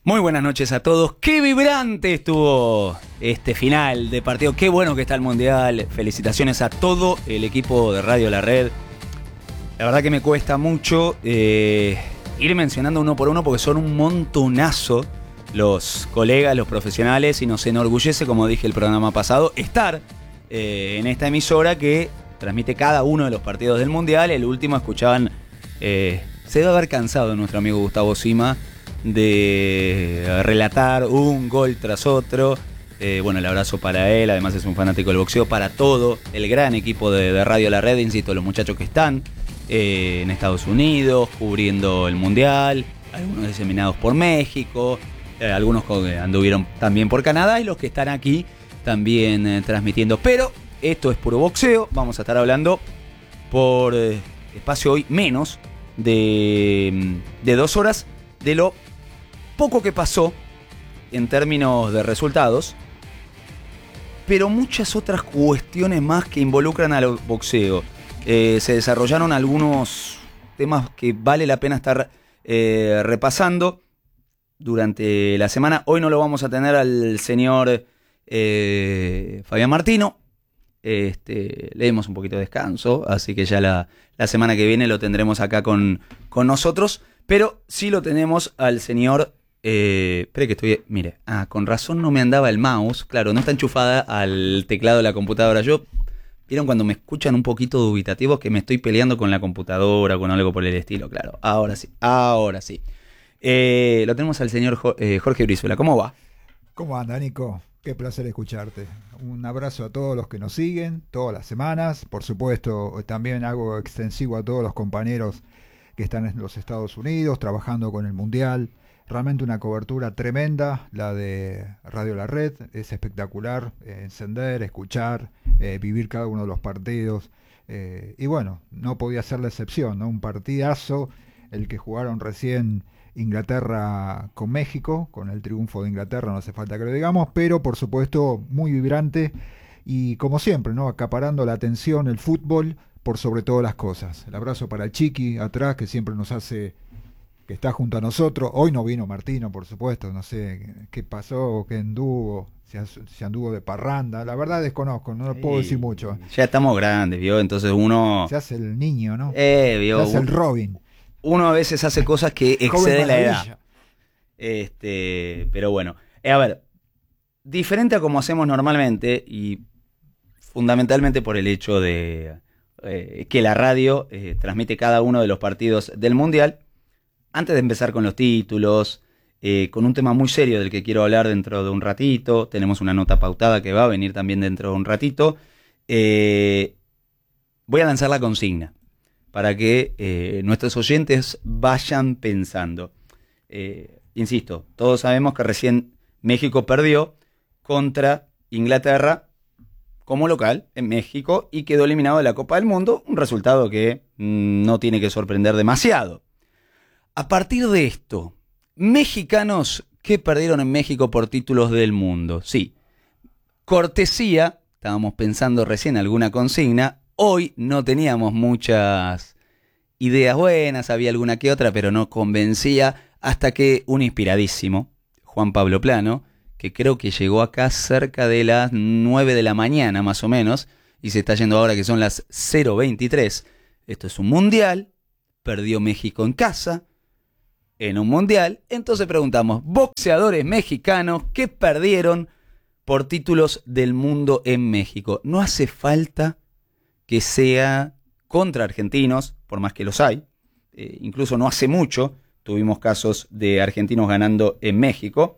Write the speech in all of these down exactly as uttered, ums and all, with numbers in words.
Muy buenas noches a todos. Qué vibrante estuvo este final de partido. Qué bueno que está el Mundial. Felicitaciones a todo el equipo de Radio La Red. La verdad que me cuesta mucho eh, ir mencionando uno por uno porque son un montonazo los colegas, los profesionales, y nos enorgullece, como dije el programa pasado, estar eh, en esta emisora que transmite cada uno de los partidos del Mundial. El último escuchaban, eh, se debe haber cansado nuestro amigo Gustavo Sima de relatar un gol tras otro. Eh, bueno, el abrazo para él, además es un fanático del boxeo, para todo el gran equipo de, de Radio La Red, insisto, los muchachos que están eh, en Estados Unidos cubriendo el Mundial, algunos diseminados por México, eh, algunos que anduvieron también por Canadá y los que están aquí también eh, transmitiendo. Pero esto es puro boxeo, vamos a estar hablando por eh, espacio hoy menos de, de dos horas de lo poco que pasó en términos de resultados, pero muchas otras cuestiones más que involucran al boxeo. Eh, se desarrollaron algunos temas que vale la pena estar eh, repasando durante la semana. Hoy no lo vamos a tener al señor eh, Fabián Martino. Este, le dimos un poquito de descanso, así que ya la, la semana que viene lo tendremos acá con, con nosotros. Pero sí lo tenemos al señor... Eh, espere que estoy... Mire, ah, con razón no me andaba el mouse. Claro, no está enchufada al teclado de la computadora. Yo... ¿Vieron cuando me escuchan un poquito dubitativos que me estoy peleando con la computadora o con algo por el estilo? Claro, ahora sí, ahora sí. Eh, lo tenemos al señor jo- eh, Jorge Brizuela. ¿Cómo va? ¿Cómo anda, Nico? Qué placer escucharte. Un abrazo a todos los que nos siguen todas las semanas. Por supuesto, también hago extensivo a todos los compañeros que están en los Estados Unidos trabajando con el Mundial. Realmente una cobertura tremenda, la de Radio La Red. Es espectacular eh, encender, escuchar, eh, vivir cada uno de los partidos. Eh, y bueno, no podía ser la excepción, ¿no? Un partidazo, el que jugaron recién Inglaterra con México, con el triunfo de Inglaterra, no hace falta que lo digamos, pero por supuesto muy vibrante y como siempre, ¿no? Acaparando la atención, el fútbol por sobre todas las cosas. El abrazo para el Chiqui atrás, que siempre nos hace, que está junto a nosotros. Hoy no vino Martino, por supuesto, no sé qué pasó, qué anduvo, si si anduvo de parranda. La verdad desconozco, no lo puedo decir mucho. Ya estamos grandes, ¿vio? Entonces uno... Se hace el niño, ¿no? Eh, ¿vio? Se hace el Robin. Uno a veces hace cosas que exceden la edad. Este, pero bueno. Eh, a ver, diferente a como hacemos normalmente, y fundamentalmente por el hecho de... Eh, que la radio eh, transmite cada uno de los partidos del Mundial. Antes de empezar con los títulos, eh, con un tema muy serio del que quiero hablar dentro de un ratito, tenemos una nota pautada que va a venir también dentro de un ratito, eh, voy a lanzar la consigna para que eh, nuestros oyentes vayan pensando. Eh, insisto, todos sabemos que recién México perdió contra Inglaterra como local en México y quedó eliminado de la Copa del Mundo, un resultado que mmm, no tiene que sorprender demasiado. A partir de esto, mexicanos que perdieron en México por títulos del mundo. Sí, cortesía, estábamos pensando recién alguna consigna, hoy no teníamos muchas ideas buenas, había alguna que otra, pero no convencía, hasta que un inspiradísimo, Juan Pablo Plano, que creo que llegó acá cerca de las nueve de la mañana más o menos, y se está yendo ahora que son las cero veintitrés. Esto es un mundial, perdió México en casa, en un mundial. Entonces preguntamos, boxeadores mexicanos que perdieron por títulos del mundo en México. No hace falta que sea contra argentinos, por más que los hay. Eh, incluso no hace mucho tuvimos casos de argentinos ganando en México.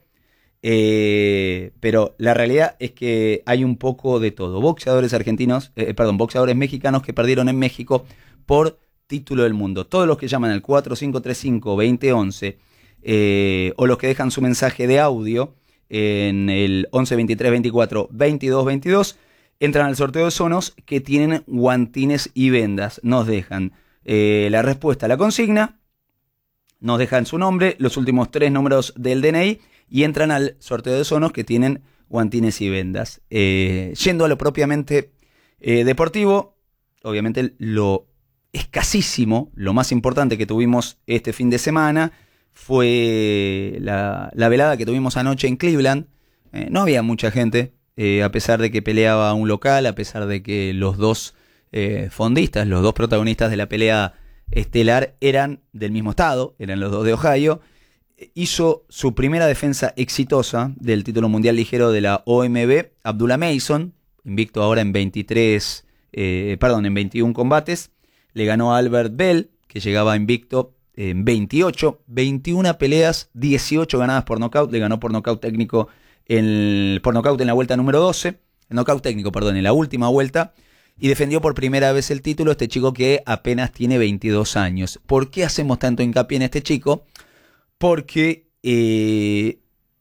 Eh, pero la realidad es que hay un poco de todo. Boxeadores argentinos, eh, perdón, boxeadores mexicanos que perdieron en México por título del mundo. Todos los que llaman al cuatro cinco tres cinco, dos cero uno uno eh, o los que dejan su mensaje de audio en el once veintitrés veinticuatro veintidós veintidós entran al sorteo de Sonos que tienen guantines y vendas. Nos dejan eh, la respuesta a la consigna, nos dejan su nombre, los últimos tres números del D N I y entran al sorteo de Sonos que tienen guantines y vendas. Eh, yendo a lo propiamente eh, deportivo, obviamente lo escasísimo, lo más importante que tuvimos este fin de semana fue la, la velada que tuvimos anoche en Cleveland. Eh, no había mucha gente, eh, a pesar de que peleaba un local, a pesar de que los dos eh, fondistas, los dos protagonistas de la pelea estelar eran del mismo estado, eran los dos de Ohio. Hizo su primera defensa exitosa del título mundial ligero de la O M B, Abdullah Mason, invicto ahora en veintitrés, eh, perdón, en veintiún combates. Le ganó a Albert Bell, que llegaba invicto en veintiocho, veintiuna peleas, dieciocho ganadas por nocaut. Le ganó por nocaut técnico en, por nocaut en la vuelta número doce, nocaut técnico, perdón, en la última vuelta. Y defendió por primera vez el título este chico que apenas tiene veintidós años. ¿Por qué hacemos tanto hincapié en este chico? Porque eh,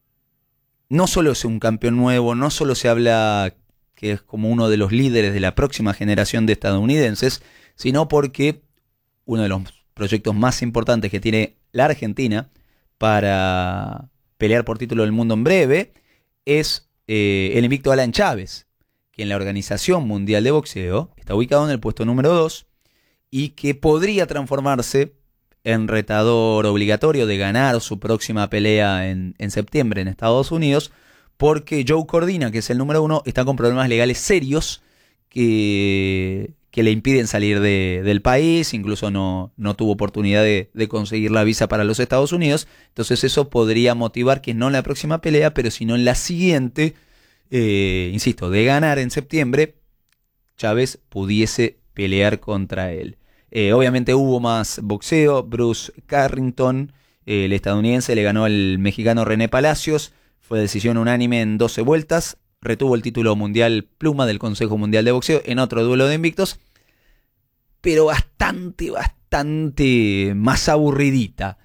no solo es un campeón nuevo, no solo se habla que es como uno de los líderes de la próxima generación de estadounidenses, sino porque uno de los proyectos más importantes que tiene la Argentina para pelear por título del mundo en breve es eh, el invicto Alan Chávez, que en la Organización Mundial de Boxeo está ubicado en el puesto número dos y que podría transformarse en retador obligatorio de ganar su próxima pelea en, en septiembre en Estados Unidos, porque Joe Cordina, que es el número uno, está con problemas legales serios que, que le impiden salir de, del país, incluso no, no tuvo oportunidad de, de conseguir la visa para los Estados Unidos. Entonces eso podría motivar que no en la próxima pelea, pero sino en la siguiente, eh, insisto, de ganar en septiembre, Chávez pudiese pelear contra él. Eh, obviamente hubo más boxeo. Bruce Carrington, eh, el estadounidense, le ganó al mexicano René Palacios. Fue decisión unánime en doce vueltas. Retuvo el título mundial pluma del Consejo Mundial de Boxeo en otro duelo de invictos. Pero bastante, bastante más aburridita.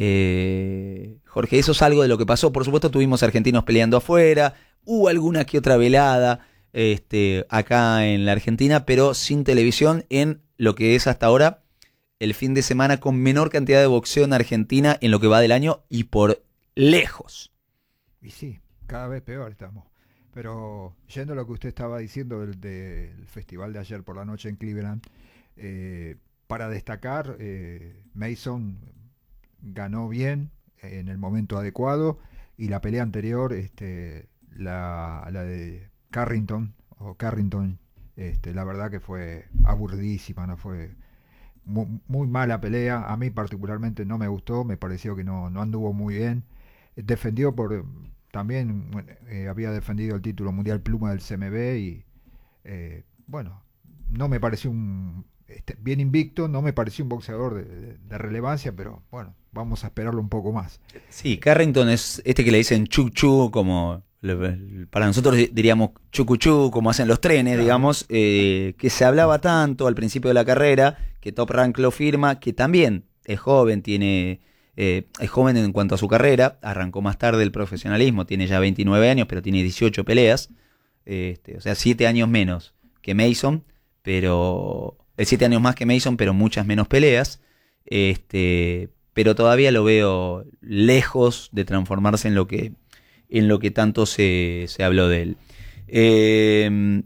Eh, Jorge, eso es algo de lo que pasó. Por supuesto tuvimos argentinos peleando afuera. Hubo alguna que otra velada este, acá en la Argentina, pero sin televisión en lo que es hasta ahora el fin de semana con menor cantidad de boxeo en Argentina en lo que va del año y por lejos. Y sí, cada vez peor estamos. Pero yendo a lo que usted estaba diciendo del, del festival de ayer por la noche en Cleveland, eh, para destacar, eh, Mason ganó bien en el momento adecuado y la pelea anterior, este, la, la de Carrington o Carrington, Este, la verdad que fue aburridísima, no fue muy, muy mala pelea. A mí particularmente no me gustó, me pareció que no, no anduvo muy bien. Defendió por también eh, había defendido el título mundial pluma del C M B y eh, bueno, no me pareció un este, bien invicto, no me pareció un boxeador de, de, de relevancia, pero bueno, vamos a esperarlo un poco más. Sí, Carrington es este que le dicen chu chu, como para nosotros diríamos chucuchú, como hacen los trenes, claro. digamos, eh, que se hablaba tanto al principio de la carrera, que Top Rank lo firma, que también es joven, tiene eh, es joven en cuanto a su carrera, arrancó más tarde el profesionalismo, tiene ya veintinueve años, pero tiene dieciocho peleas, este, o sea, siete años menos que Mason, pero eh, siete años más que Mason, pero muchas menos peleas, este, pero todavía lo veo lejos de transformarse en lo que en lo que tanto se, se habló de él. Eh,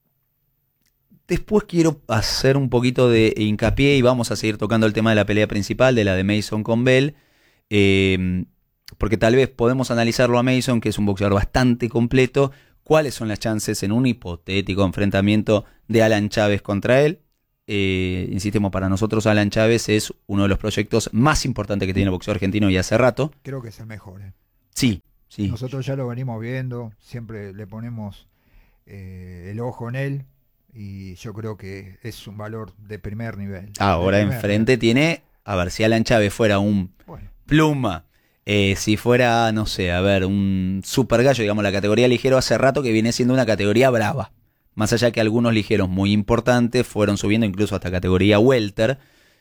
después quiero hacer un poquito de hincapié y vamos a seguir tocando el tema de la pelea principal, de la de Mason con Bell, eh, porque tal vez podemos analizarlo a Mason, que es un boxeador bastante completo. ¿Cuáles son las chances en un hipotético enfrentamiento de Alan Chávez contra él? Eh, insistimos, para nosotros Alan Chávez es uno de los proyectos más importantes que tiene el boxeo argentino y hace rato. Creo que es el mejor. ¿eh? Sí. Sí. Nosotros ya lo venimos viendo, siempre le ponemos eh, el ojo en él y yo creo que es un valor de primer nivel. Ahora primer enfrente nivel. Tiene, a ver, si Alan Chávez fuera un bueno. pluma, eh, si fuera, no sé, a ver, un super gallo, digamos, la categoría ligero hace rato que viene siendo una categoría brava. Más allá que algunos ligeros muy importantes fueron subiendo incluso hasta categoría welter,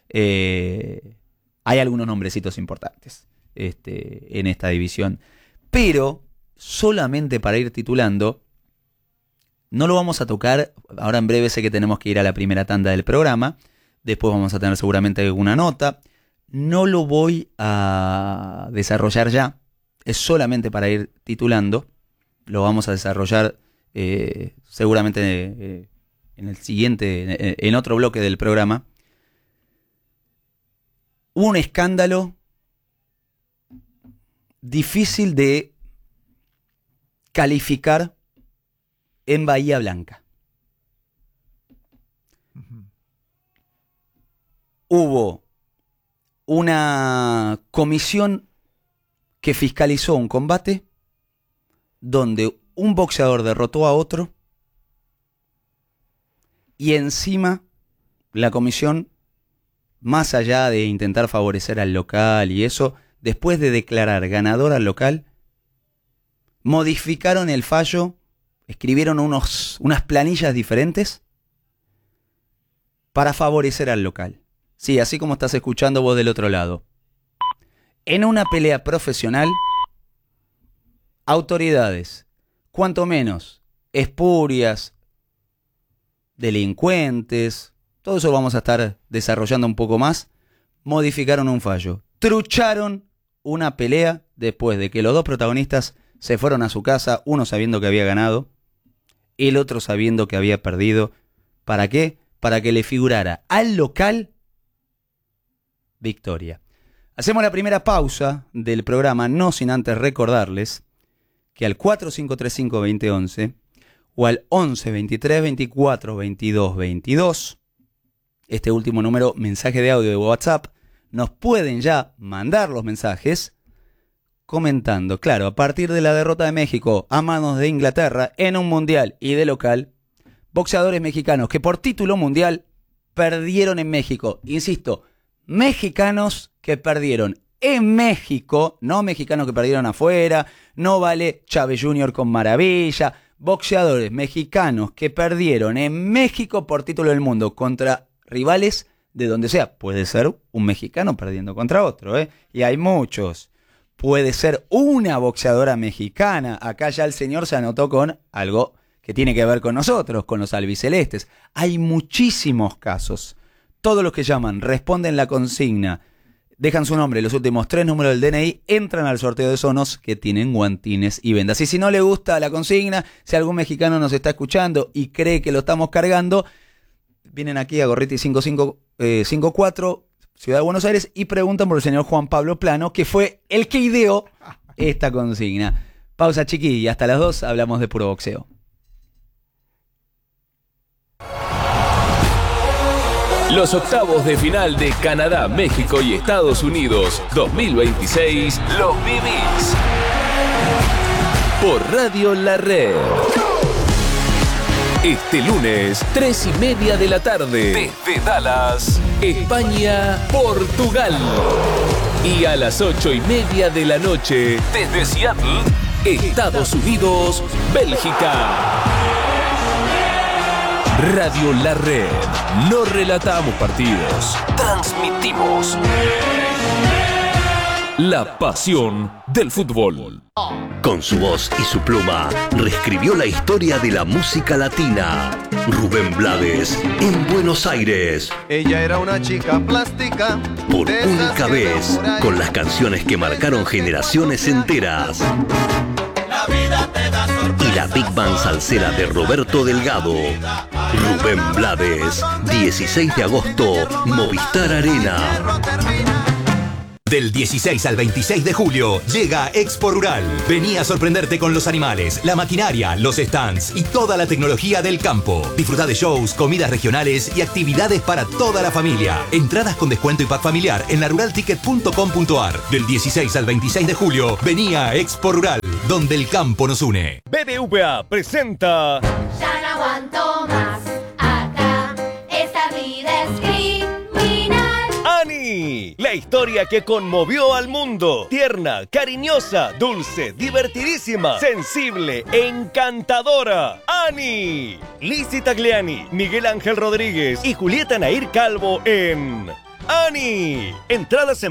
eh, hay algunos nombrecitos importantes este, en esta división. Pero, solamente para ir titulando, no lo vamos a tocar, ahora en breve sé que tenemos que ir a la primera tanda del programa, después vamos a tener seguramente alguna nota, no lo voy a desarrollar ya, es solamente para ir titulando, lo vamos a desarrollar eh, seguramente eh, en el siguiente, en otro bloque del programa. Hubo un escándalo difícil de calificar en Bahía Blanca. Uh-huh. Hubo una comisión que fiscalizó un combate donde un boxeador derrotó a otro y encima la comisión, más allá de intentar favorecer al local y eso, después de declarar ganador al local, modificaron el fallo, escribieron unos, unas planillas diferentes para favorecer al local. Sí, así como estás escuchando vos del otro lado. En una pelea profesional, autoridades, cuanto menos espurias, delincuentes, todo eso vamos a estar desarrollando un poco más, modificaron un fallo. Trucharon una pelea después de que los dos protagonistas se fueron a su casa, uno sabiendo que había ganado, el otro sabiendo que había perdido. ¿Para qué? Para que le figurara al local victoria. Hacemos la primera pausa del programa, no sin antes recordarles que al cuatro cinco tres cinco, dos cero uno uno o al once, veintitrés, veinticuatro, veintidós, veintidós, este último número, mensaje de audio de WhatsApp, nos pueden ya mandar los mensajes comentando, claro, a partir de la derrota de México a manos de Inglaterra en un mundial y de local, boxeadores mexicanos que por título mundial perdieron en México. Insisto, mexicanos que perdieron en México, no mexicanos que perdieron afuera, no vale Chávez junior con Maravilla, boxeadores mexicanos que perdieron en México por título del mundo contra rivales de donde sea. Puede ser un mexicano perdiendo contra otro, ¿eh? Y hay muchos. Puede ser una boxeadora mexicana. Acá ya el señor se anotó con algo que tiene que ver con nosotros, con los albicelestes. Hay muchísimos casos. Todos los que llaman, responden la consigna, dejan su nombre, los últimos tres números del D N I, entran al sorteo de Sonos que tienen guantines y vendas. Y si no le gusta la consigna, si algún mexicano nos está escuchando y cree que lo estamos cargando, vienen aquí a Gorriti cinco cinco cinco cuatro, Ciudad de Buenos Aires, y preguntan por el señor Juan Pablo Plano, que fue el que ideó esta consigna. Pausa, chiqui, y hasta las dos hablamos de puro boxeo. Los octavos de final de Canadá, México y Estados Unidos dos mil veintiséis los vivís por Radio La Red. Este lunes, tres y media de la tarde, desde Dallas, España, Portugal. Y a las ocho y media de la noche, desde Seattle, Estados Unidos, Bélgica. Radio La Red. No relatamos partidos, transmitimos la pasión del fútbol. Con su voz y su pluma, reescribió la historia de la música latina. Rubén Blades, en Buenos Aires. Ella era una chica plástica. Por única vez, con las canciones que marcaron generaciones enteras. Y la Big Band salsera de Roberto Delgado. Rubén Blades, dieciséis de agosto, Movistar Arena. Del dieciséis al veintiséis de julio llega Expo Rural. Vení a sorprenderte con los animales, la maquinaria, los stands y toda la tecnología del campo. Disfruta de shows, comidas regionales y actividades para toda la familia. Entradas con descuento y pack familiar en la rural ticket punto com punto a r. Del dieciséis al veintiséis de julio, vení a Expo Rural, donde el campo nos une. B B V A presenta... Ya no aguanto más, acá esta vida es criminal. ¡Ani! La historia que conmovió al mundo. Tierna, cariñosa, dulce, divertidísima, sensible, encantadora. ¡Ani! Lizzy Tagliani, Miguel Ángel Rodríguez y Julieta Nair Calvo en... ¡Ani! Entradas en